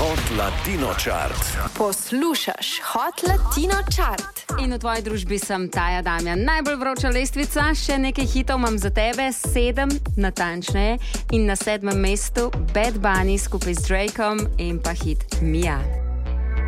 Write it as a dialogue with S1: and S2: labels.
S1: Hot Latino Chart.
S2: Poslušaš Hot Latino Chart.
S3: In v tvoji družbi sem Taja Damjan. Najbolj vroča lestvica, še nekaj hitov imam za tebe, 7 natančneje. In na 7. mestu Bad Bunny skupaj z Drakeom in pa hit Mia.